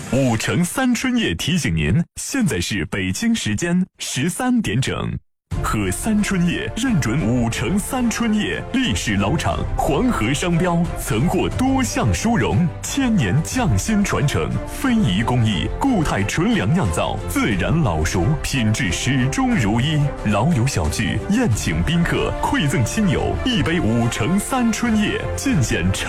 5城3春夜提醒您，现在是北京时间13点整。喝三春夜认准5城3春夜，历史老厂，黄河商标，曾获多项殊荣，1000年匠心传承，非遗工艺，固态纯粮酿造，自然老熟，品质始终如一。老友小聚，宴请宾客，馈赠亲友，一杯5城3春夜，尽显